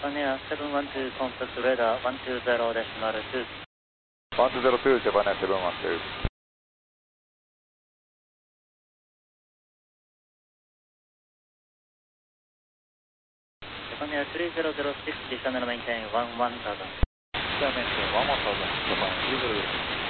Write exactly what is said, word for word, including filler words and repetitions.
Japan seven one two, contact radar one two zero decimal two. one two zero two, Japan seven one two. Japan three zero zero six, descend and maintain one one thousand. Descend and maintain one one thousand, Japan three zero zero six.